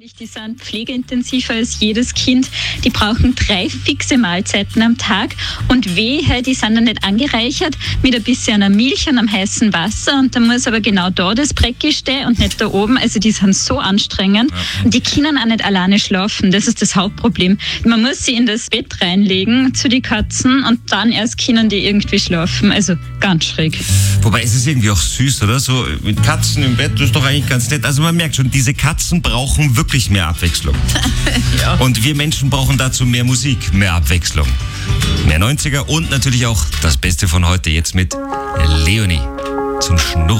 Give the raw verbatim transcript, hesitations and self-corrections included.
Die sind pflegeintensiver als jedes Kind. Die brauchen drei fixe Mahlzeiten am Tag und wehe, die sind dann nicht angereichert mit ein bisschen Milch und einem heißen Wasser und dann muss aber genau da das Brecki stehen und nicht da oben. Also die sind so anstrengend und die können auch nicht alleine schlafen. Das ist das Hauptproblem. Man muss sie in das Bett reinlegen zu den Katzen und dann erst können die irgendwie schlafen. Also ganz schräg. Wobei es ist irgendwie auch süß, oder? So mit Katzen im Bett, das ist doch eigentlich ganz nett. Also man merkt schon, diese Katzen brauchen wirklich mehr Abwechslung. Ja. Und wir Menschen brauchen dazu mehr Musik, mehr Abwechslung. Mehr neunziger und natürlich auch das Beste von heute jetzt mit Leonie zum Schnurren.